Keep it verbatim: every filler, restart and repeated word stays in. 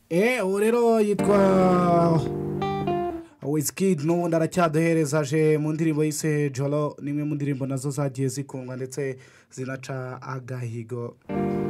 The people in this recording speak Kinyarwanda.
eh ubu rero yitwa Wizkid n'ubundi aracyaduhereza aje mu ndirimbo yise Jolo, nimwe mu ndirimbo nazo zagiye zikundwa ndetse zinaca agahigo.